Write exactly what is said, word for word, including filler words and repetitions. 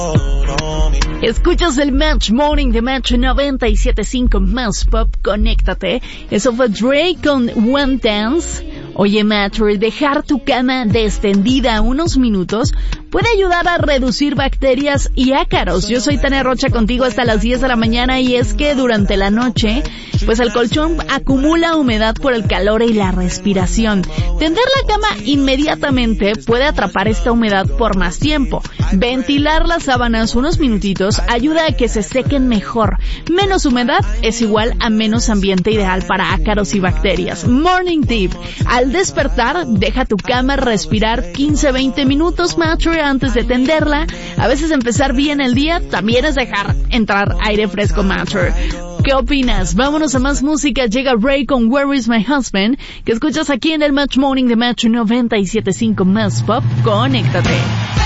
Escuchas el Match Morning de Match noventa y siete punto cinco Más Pop, conéctate. Eso fue Drake con One Dance. Oye, Match, dejar tu cama destendida unos minutos puede ayudar a reducir bacterias y ácaros. Yo soy Tania Rocha contigo hasta las diez de la mañana y es que durante la noche, pues el colchón acumula humedad por el calor y la respiración. Tender la cama inmediatamente puede atrapar esta humedad por más tiempo. Ventilar las sábanas unos minutitos ayuda a que se sequen mejor. Menos humedad es igual a menos ambiente ideal para ácaros y bacterias. Morning Tip: al despertar, deja tu cama respirar quince a veinte minutos, Matcher, antes de tenderla. A veces empezar bien el día también es dejar entrar aire fresco, Matcher. ¿Qué opinas? Vámonos a más música. Llega Ray con Where Is My Husband, que escuchas aquí en el Match Morning de Match noventa y siete punto cinco Más Pop. Conéctate.